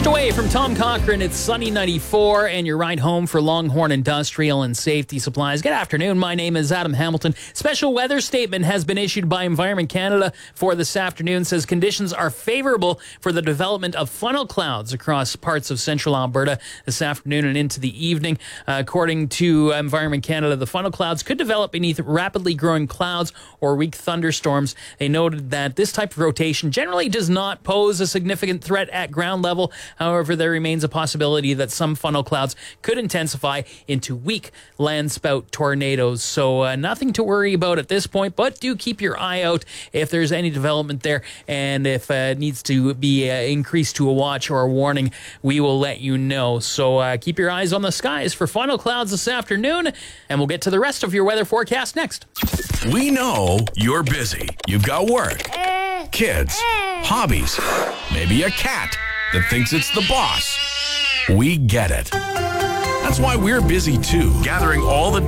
Just away from Tom Cochrane, it's Sunny 94, and your ride home for Longhorn Industrial and Safety Supplies. Good afternoon. My name is Adam Hamilton. Special weather statement has been issued by Environment Canada for this afternoon. Says conditions are favorable for the development of funnel clouds across parts of central Alberta this afternoon and into the evening. According to Environment Canada, the funnel clouds could develop beneath rapidly growing clouds or weak thunderstorms. They noted that this type of rotation generally does not pose a significant threat at ground level. However, there remains a possibility that some funnel clouds could intensify into weak landspout tornadoes. So nothing to worry about at this point, but do keep your eye out if there's any development there. And if it needs to be increased to a watch or a warning, we will let you know. So keep your eyes on the skies for funnel clouds this afternoon, and we'll get to the rest of your weather forecast next. We know you're busy. You've got work, kids, hobbies, maybe a cat that thinks it's the boss. We get it. That's why we're busy too, gathering all the